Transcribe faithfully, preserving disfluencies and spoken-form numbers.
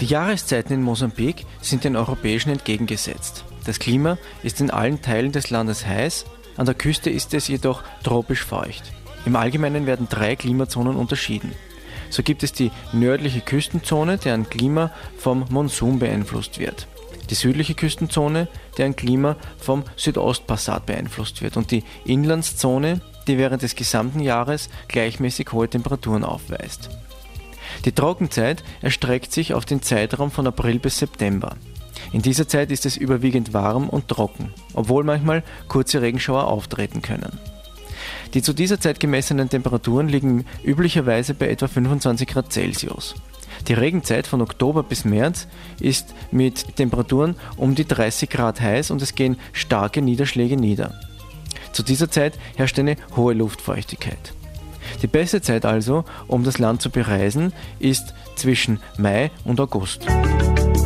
Jahreszeiten in Mosambik sind den europäischen entgegengesetzt. Das Klima ist in allen Teilen des Landes heiß, an der Küste ist es jedoch tropisch feucht. Im Allgemeinen werden drei Klimazonen unterschieden. So gibt es die nördliche Küstenzone, deren Klima vom Monsun beeinflusst wird. Die südliche Küstenzone, deren Klima vom Südostpassat beeinflusst wird. Und die Inlandszone, die während des gesamten Jahres gleichmäßig hohe Temperaturen aufweist. Die Trockenzeit erstreckt sich auf den Zeitraum von April bis September. In dieser Zeit ist es überwiegend warm und trocken, obwohl manchmal kurze Regenschauer auftreten können. Die zu dieser Zeit gemessenen Temperaturen liegen üblicherweise bei etwa fünfundzwanzig Grad Celsius. Die Regenzeit von Oktober bis März ist mit Temperaturen um die dreißig Grad heiß und es gehen starke Niederschläge nieder. Zu dieser Zeit herrscht eine hohe Luftfeuchtigkeit. Die beste Zeit also, um das Land zu bereisen, ist zwischen Mai und August.